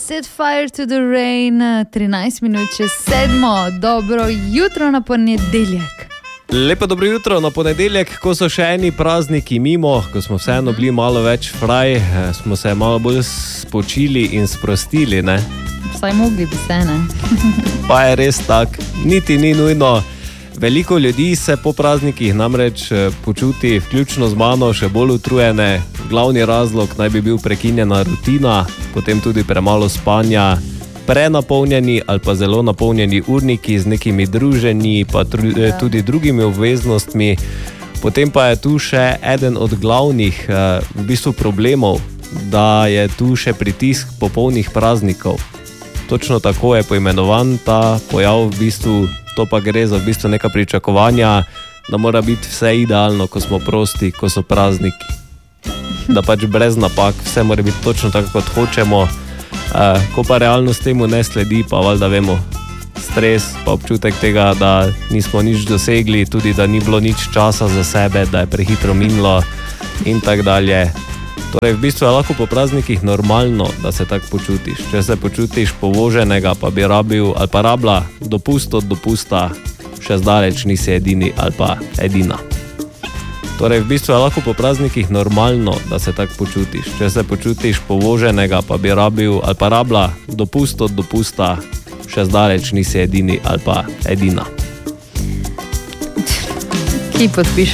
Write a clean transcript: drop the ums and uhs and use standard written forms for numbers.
Set Fire to the Rain, 13 minut čez 7. Dobro jutro na ponedeljek. Lepo dobro jutro na ponedeljek, ko so še eni prazniki mimo, ko smo vseeno bili malo več fraj, smo se malo bolj spočili in sprostili, ne? Vsaj mogli bi se, ne? Pa je res tak, niti ni nujno. Veliko ljudi se po praznikih namreč počuti, vključno z mano, še bolj utrujene. Glavni razlog naj bi bil prekinjena rutina, potem tudi premalo spanja, prenapolnjeni ali pa zelo napolnjeni urniki z nekimi druženji, pa tudi drugimi obveznostmi. Potem pa je tu še eden od glavnih v bistvu problemov, da je tu še pritisk popolnih praznikov. Točno tako je poimenovan ta pojav v bistvu. To pa gre za v bistvu neka pričakovanja, da mora biti vse idealno, ko smo prosti, ko so prazniki. Da pač brez napak, vse mora biti točno tako, kot hočemo. Ko pa realnost temu ne sledi, pa valjda vemo, stres, pa občutek tega, da nismo nič dosegli, tudi da ni bilo nič časa za sebe, da je prehitro minilo in tak dalje. Torej, v bistvu je lahko po praznikih normalno, da se tako počutiš. Če se počutiš povoženega, pa bi rabil ali pa rabla dopust od dopusta, še zdaleč nisi edini ali pa edina. Torej, v bistvu je lahko po praznikih normalno, da se tako počutiš. Če se počutiš povoženega, pa bi rabil ali pa rabla dopust od dopusta, še zdaleč nisi edini ali pa edina. Ki podpiše